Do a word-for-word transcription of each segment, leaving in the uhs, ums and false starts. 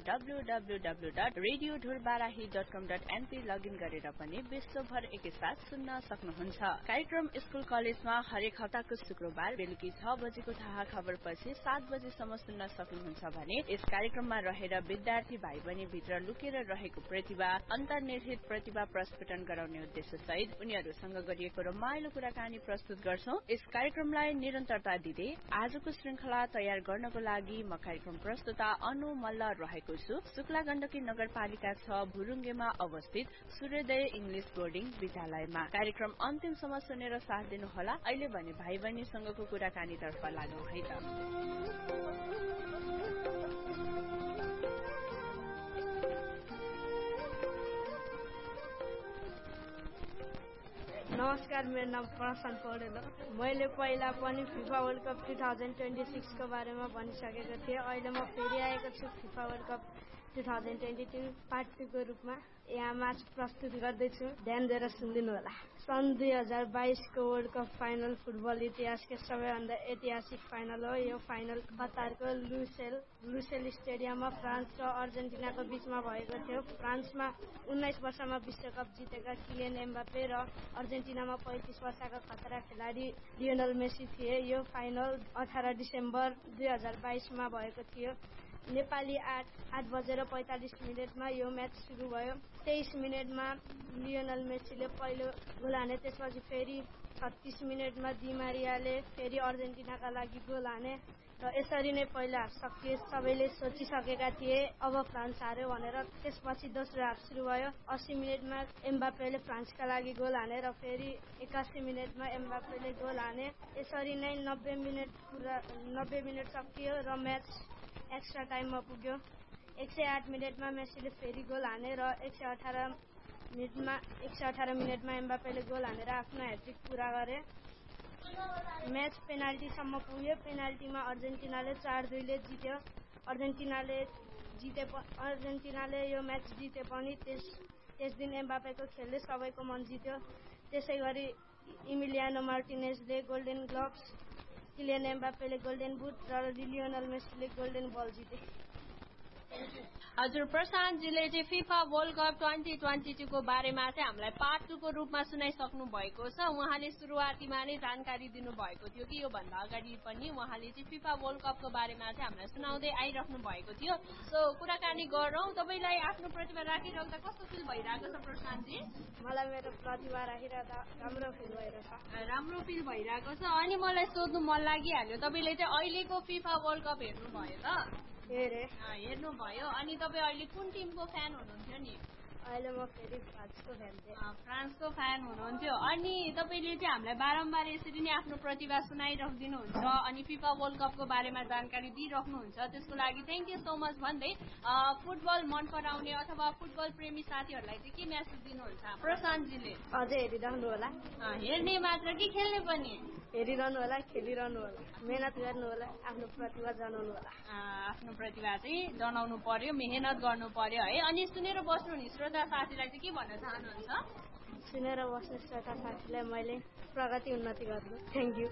W W W dot radio ढुरबाराही dot कम dot NP login गरेर पनि विश्वभर एकैसाथ सुन्न सक्नुहुन्छ। कार्यक्रम स्कुल कलेजमा हरेक हप्ताको शुक्रबार बेलुकी छ बजेको थाहा खबर पछि सात बजेसम्म सुन्न सक्नुहुन्छ भने यस कार्यक्रममा रहेर विद्यार्थी भाइ बहिनी भित्र लुकेर रहेको प्रतिभा अन्तर्निहित प्रतिभा प्रस्फुटन गराउने उद्देश्य सहित उनीहरूसँग गरिएको रमाइलो कुराकानी प्रस्तुत गर्छौं। यस कार्यक्रमलाई निरन्तरता दिँदै आजको श्रृंखला तयार गर्नको लागि म कार्यक्रम प्रस्तुता अनु मल्ल रहेको छु। शुक्ला गण्डकी नगरपालिका छ भुरुङ्गेमा अवस्थित सूर्योदय इंग्लिश बोर्डिङ विद्यालयमा। कार्यक्रम अन्तिमसम्म सुनेर साथ दिनुहोला। अहिले भने भाइ बहिनीसँगको कुराकानी तर्फ लागौं है त। नमस्कार, मेरो नाम प्रशान्त पौडेल हो। मैले पहिला पनि FIFA world cup two thousand twenty six को बारेमा भनिसकेको थिएँ। अहिले म फेरि आएको छु FIFA world cup two thousand twenty two part two को रूपमा। यहाँ म्याच प्रस्तुत गर्दैछु, ध्यान दिएर सुनिदिनु होला। सन् दुई हजार बाइस को वर्ल्ड कप फाइनल फुटबल इतिहासको सबैभन्दा ऐतिहासिक फाइनल हो। यो फाइनल कतारको लुसेल लुसेल स्टेडियममा फ्रान्स र अर्जेन्टिनाको बीचमा भएको थियो। फ्रान्समा उन्नाइस वर्षमा विश्वकप जितेका किलियन एम्बापे र अर्जेन्टिनामा पैंतीस वर्षका खतरा खेलाडी लियोनल मेसी थिए। यो फाइनल अठार डिसेम्बर दुई हजार बाइसमा भएको थियो। नेपाली आठ आठ बजेर पैंतालिस मिनटमा यो म्याच सुरु भयो। तेइस मिनटमा लियोनल मेसीले पहिलो गोल हाने। त्यसपछि फेरि छत्तीस मिनटमा डिमारियाले फेरि अर्जेन्टिनाका लागि गोल हाने र यसरी नै पहिला हाफ सकिए। सबैले सोचिसकेका थिए अब फ्रान्स हार्यो भनेर। त्यसपछि दोस्रो हाफ सुरु भयो। अस्सी मिनटमा एम्बापेले फ्रान्सका लागि गोल हाने र फेरि एकासी मिनटमा एम्बापेले गोल हाने। यसरी नै नब्बे मिनट पुरा नब्बे मिनट सकियो र म्याच एक्स्ट्रा टाइममा पुग्यो। एक सय आठ मिनटमा मेसीले फेरि गोल हाने र एक सय अठार मिनटमा एक सय अठार मिनटमा एम्बापेले गोल हानेर आफ्नो ह्याट्रिक पूरा गरे। म्याच पेनाल्टीसम्म पुग्यो। पेनाल्टीमा अर्जेन्टिनाले चार दुईले जित्यो। अर्जेन्टिनाले जिते अर्जेन्टिनाले यो म्याच जिते पनि त्यस त्यस दिन एम्बापेको खेलले सबैको मन जित्यो। त्यसैगरी इमिलियानो मार्टिनेजले golden gloves, Kylian एम्बापेले golden boot र लियोनल मेसीले गोल्डन बल जिते। हजुर, प्रशान्तजीले चाहिँ FIFA world cup twenty twenty two को बारेमा चाहिँ हामीलाई पार्ट टू को रूपमा सुनाइसक्नु भएको छ। उहाँले सुरुवातीमा नै जानकारी दिनुभएको थियो कि यो भन्दा अगाडि पनि उहाँले चाहिँ फिफा वर्ल्ड कपको बारेमा चाहिँ हामीलाई सुनाउँदै आइराख्नु भएको थियो। सो कुराकानी गरौँ। तपाईँलाई आफ्नो प्रतिभा राखिराख्दा कस्तो फिल भइरहेको छ प्रशान्तजी? मलाई मेरो प्रतिभा राखिराख्दा राम्रो फिल भइरहेको छ। राम्रो फिल भइरहेको छ। अनि मलाई सोध्नु मन लागिहाल्यो, तपाईँले चाहिँ अहिलेको फिफा वर्ल्ड कप हेर्नुभयो त? हेरे हेर्नु भयो। अनि तपाईँ अहिले कुन टिमको फ्यान हुनुहुन्थ्यो नि? अहिले म फेरि फ्रान्सको फ्यान थिएँ। फ्रान्सको फ्यान हुनुहुन्थ्यो। अनि तपाईँले चाहिँ हामीलाई बारम्बार यसरी नै आफ्नो प्रतिभा सुनाइराख्दिनुहुन्छ अनि फिफा वर्ल्ड कपको बारेमा जानकारी दिइराख्नुहुन्छ। त्यसको लागि थ्याङ्क यू सो मच भन्दै फुटबल मन पराउने अथवा फुटबल प्रेमी साथीहरूलाई चाहिँ के म्यासेज दिनुहुन्छ प्रशान्तजीले? अझै हेरिरहनु होला। हेर्ने मात्र कि खेल्ने पनि? हेरिरहनु होला, खेलिरहनु होला, मेहनत गर्नु होला, आफ्नो प्रतिभा जनाउनु होला। आफ्नो प्रतिभा चाहिँ जनाउनु पर्यो, मेहनत गर्नु पर्यो है। अनि सुनेर बस्नु नि श्रोता साथीलाई चाहिँ के भन्न चाहनुहुन्छ? सुनेर बस्नु श्रोता साथीलाई मैले प्रगति उन्नति गर्नु। Thank you.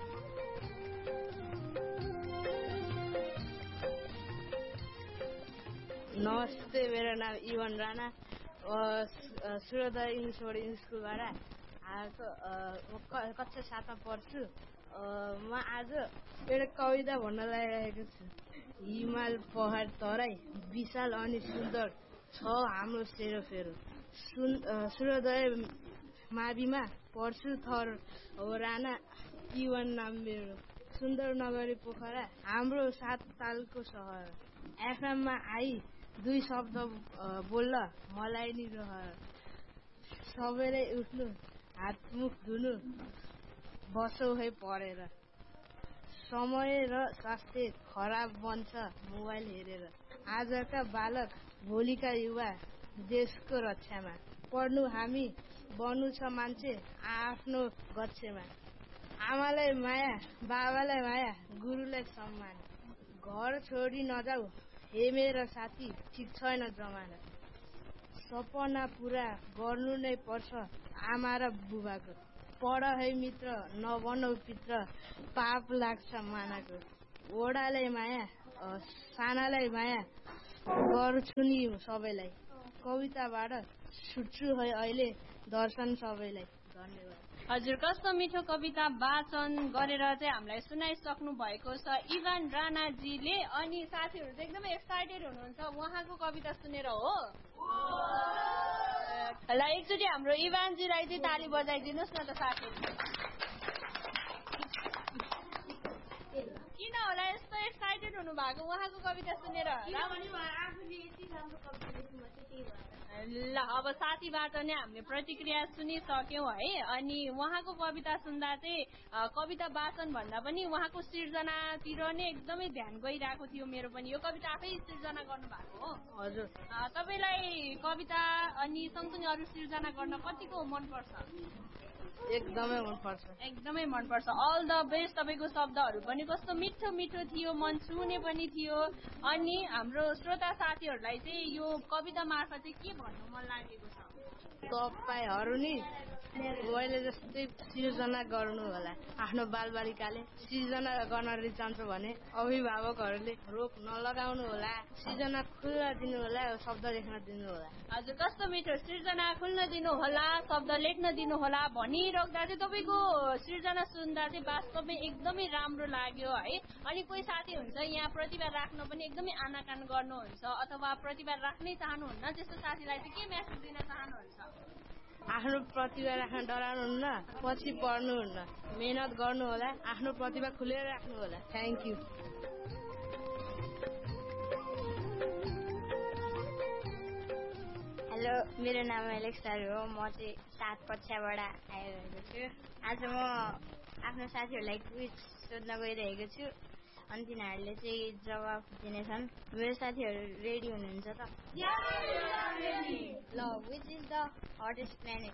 नमस्ते, मेरो नाम इवन राणा, सूर्योदय इङ्ग्लिस बोर्डिङ स्कुलबाट आएको। म कक्षा सातमा पढ्छु। म आज एउटा कविता भन्न लागिरहेको छु। हिमाल पहाड तराई विशाल अनि सुन्दर छ हाम्रो सेरोफेरो। सूर्योदय माविमा पढ्छु थर हो राणा, इवन नाम मेरो। सुन्दर नगरी पोखरा हाम्रो सात तालको सहर। एफएममा आई दुई शब्द बोल्न मलाई नि रहर। सबैले उठ्नु, हातमुख धुनु, बसौ है पढेर। समय र स्वास्थ्य खराब बन्छ मोबाइल हेरेर। आजका बालक भोलिका युवा देशको रक्षामा। पढ्नु हामी बन्नु छ मान्छे आफ्नो गच्छेमा। आमालाई माया, बाबालाई माया, गुरुलाई सम्मान। घर छोडी नजाऊ हे मेरा साथी, ठिक छैन जमाना। सपना पूरा गर्नु नै पर्छ आमा र बुबाको। पढ है मित्र, नबनौ पित्र, पाप लाग्छ मानाको। ओडालाई माया, सानालाई माया, गर्छु नि सबैलाई कविताबाट छुट्छु है अहिले दर्शन सबैलाई धन्यवाद। हजुर कस्तो मिठो कविता वाचन गरेर चाहिँ हामीलाई सुनाइसक्नु भएको छ इभान राणाजीले। अनि साथीहरू चाहिँ एकदमै एक्साइटेड हुनुहुन्छ उहाँको कविता सुनेर हो। ल एकचोटि हाम्रो इभानजीलाई चाहिँ ताली बजाइदिनुहोस् न त साथीहरू। किन होला यस्तो एक्साइटेड हुनु भएको उहाँको कविता सुनेर? ल अब साथीबाट नै हामीले प्रतिक्रिया सुनिसक्यौँ है। अनि उहाँको कविता सुन्दा चाहिँ कविता वाचन भन्दा पनि उहाँको सिर्जनातिर नै एकदमै ध्यान गइरहेको थियो मेरो पनि। यो कविता आफै सिर्जना गर्नु भएको हो? हजुर। तपाईँलाई कविता अनि सँगसँगै अरू सिर्जना गर्न कतिको मनपर्छ? एकदमै मनपर्छ। एकदमै मनपर्छ। All the best. तपाईँको शब्दहरू पनि कस्तो मिठो मिठो थियो, मन छुने पनि थियो। अनि हाम्रो श्रोता साथीहरूलाई चाहिँ यो कविता मार्फत चाहिँ के भन्नु मन लागेको छ? तपाईँहरू नि मैले जस्तै सिर्जना गर्नु होला। आफ्नो बालबालिकाले सिर्जना गर्न रुचाउँछ भने अभिभावकहरूले रोक नलगाउनु होला। सिर्जना खुल्न दिनु होला, शब्द लेख्न दिनु होला। हजुर कस्तो मिठो। सिर्जना खुल्न दिनु होला, शब्द लेख्न दिनु होला भनिराख्दा चाहिँ तपाईँको सिर्जना सुन्दा चाहिँ वास्तवमै एकदमै राम्रो लाग्यो है। अनि कोही साथी हुन्छ यहाँ प्रतिभा राख्न पनि एकदमै आनाकान गर्नुहुन्छ अथवा प्रतिभा राख्नै चाहनुहुन्न, त्यस्तो साथीलाई चाहिँ के मेसेज दिन चाहनुहुन्छ? आफ्नो प्रतिभा राख्न डराउनुहुन्न, पछि पढ्नुहुन्न, मेहनत गर्नु होला, आफ्नो प्रतिभा खुलेर राख्नु होला। Thank you. हेलो मेरो नाम एलेक्सार हो। म चाहिँ सात कक्षाबाट आइरहेको छु। आज म आफ्नो साथीहरूलाई क्विज सोध्न गइरहेको छु अनि तिनीहरूले चाहिँ जवाफ दिनेछन्। मेरो साथीहरू रेडी हुनुहुन्छ त? ल which is the hottest planet?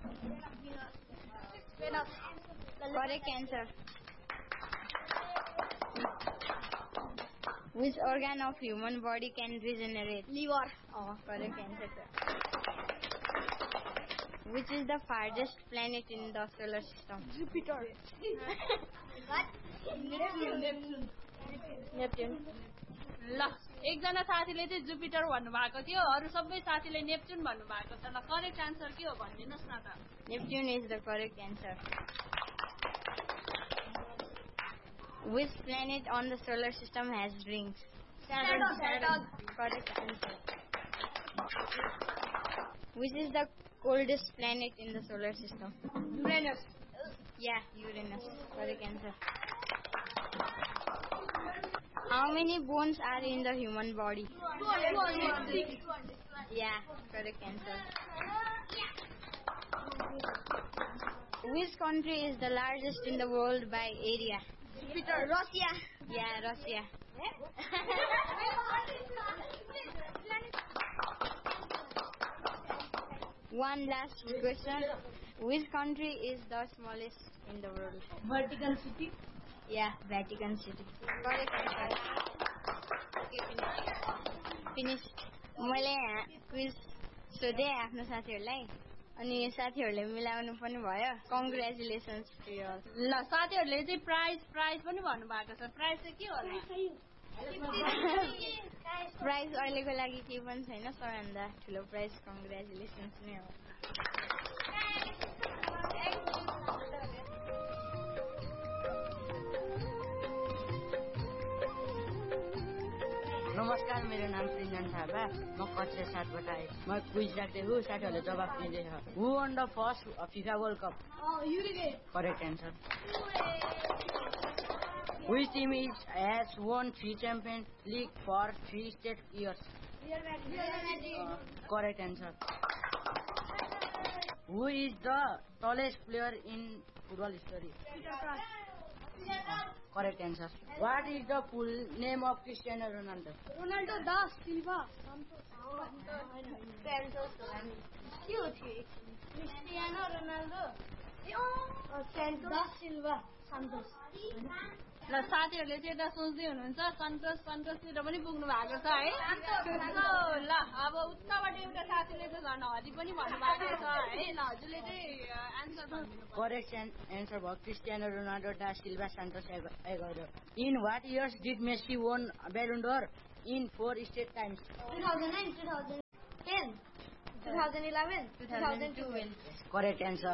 Correct answer. Which organ of human body can regenerate? Liver. Oh, correct answer. Which is the farthest planet in the solar system? Jupiter. What? Neptune. Neptune. ल एकजना साथीले चाहिँ Jupiter भन्नुभएको थियो, अरू सबै साथीले Neptune भन्नुभएको छ। ल करेक्ट आन्सर के हो भनिदिनुहोस् न त। Neptune is the correct answer. Which planet on the solar system has rings? Saturn. Saturn. Correct answer. Which is the coldest planet in the solar system? Uranus. Yeah, Uranus. Correct answer. How many bones are in the human body? Yeah, correct answer. Which country is the largest in the world by area? Jupiter. Russia. Yeah, Russia. One last question. Which country is the smallest in the world? Vatican City. Yeah, Vatican City. Correct answer. Finish. मैले यहाँ quiz सोधेँ आफ्नो साथीहरूलाई अनि साथीहरूले मिलाउनु पनि भयो। Congratulations to you all. ल साथीहरूले चाहिँ प्राइज प्राइज पनि भन्नुभएको छ। प्राइज चाहिँ के होला? प्राइज अहिलेको लागि केही पनि छैन, सबैभन्दा ठुलो प्राइज कङ्ग्रेचुलेसन्स नै हो। नमस्कार, मेरो नाम प्रिन्जन थापा। म कक्षा सातबाट आएँ। म क्विज राख्दै हु, साथीहरूले जवाफ दिँदैछ। हु वन the first FIFA world cup? Correct answer. Which team is has won three Champions League for three straight years? Uh, correct answer. Who is the tallest player in football history? Uh, correct answer. What is the full name of Cristiano Ronaldo? Ronaldo da Silva Santos. Cristiano Ronaldo. Santos da Silva Santos. ल साथीहरूले चाहिँ यता सोच्दै हुनुहुन्छ सन्तोष सन्तोषतिर पनि पुग्नु भएको छ है। ल अब उताबाट एउटा साथीले चाहिँ झन् हरि पनि भन्नुभएको छ है। ल हजुरले चाहिँ आन्सर भन्नु। Correct answer was Cristiano Ronaldo da Silva Santos Agüero. In what years did Messi won Ballon d'Or? in four state times? two thousand nine, two thousand ten, two thousand eleven, two thousand twelve. Correct answer.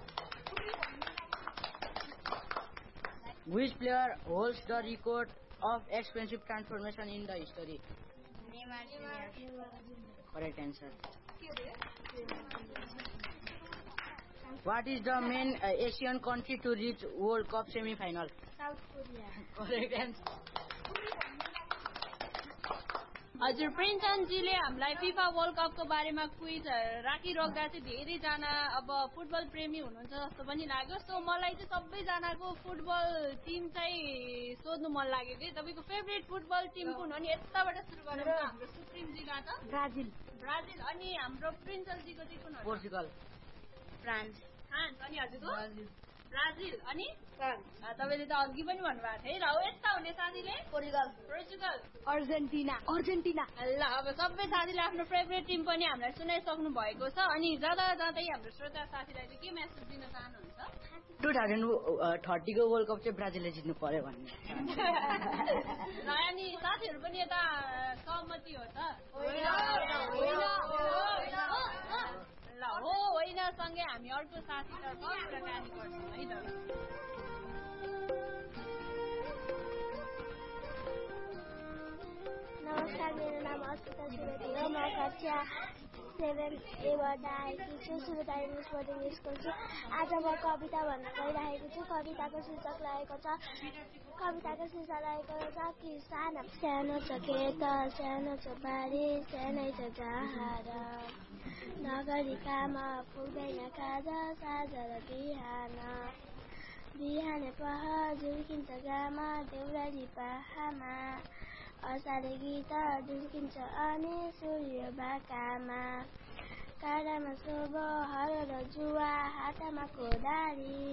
Which player holds the record of expensive transformation in the history? Neymar Junior. Correct answer. What is the main uh, Asian country to reach World Cup semi-final? South Korea. Correct answer. हजुर प्रिन्सनजीले हामीलाई FIFA world कपको बारेमा quiz राखिराख्दा चाहिँ धेरैजना अब football प्रेमी हुनुहुन्छ जस्तो पनि लाग्यो। सो मलाई चाहिँ सबैजनाको फुटबल टिम चाहिँ सोध्नु मन लाग्यो कि तपाईँको फेभरेट फुटबल टिम कुन हो नि? यताबाट सुरु गरौँ त हाम्रो सुप्रिमजीबाट। ब्राजिल। ब्राजिल। अनि हाम्रो प्रिन्सनजीको चाहिँ कुन हो? पोर्चुगल। फ्रान्स। फ्रान्स। अनि हजुरको? ब्राजिल। अनि फ्रान्स। तपाईँले त अघि पनि भन्नुभएको थियो है। र हो यता हुने साथीले? पोर्चुगल। पोर्चुगल। अर्जेन्टिना। अर्जेन्टिना। ल अब सबै साथीले आफ्नो फेभरेट टिम पनि हामीलाई सुनाइसक्नु भएको छ। अनि जाँदा जाँदै हाम्रो श्रोता साथीलाई चाहिँ के मेसेज दिन चाहनुहुन्छ? टु थाउजन्ड थर्टीको वर्ल्ड कप चाहिँ ब्राजिलले जित्नु पर्यो भन्ने। र अनि साथीहरू पनि यता सहमति हो त? ल हो होइन सँगै हामी अर्को साथीतर्फ कुराकानी गर्छौँ है त। नमस्कार, मेरो नाम अस्मिता सुवेदी हो। म कक्षा सेभेन एबाट आएकी छु। सुवेदा इङ्ग्लिस बोर्डिङ स्कुल छु। आज म कविता भन्न गइरहेको छु। कविताको शीर्षक रहेको छ कविताको शीर्षक रहेको छ किसान। सानो छ खेत, सानो छ बारी, सानै छ जहार, नगरी काम पुग्दैन खाजा साँझ र बिहान। बिहानै पहर झुल्किन्छ घाम देउराली पाहामा, असारे गीत झुल्किन्छ अनि सूर्य बाकामा। काँडामा शोभ हरो र जुवा, हातमा कोदारी,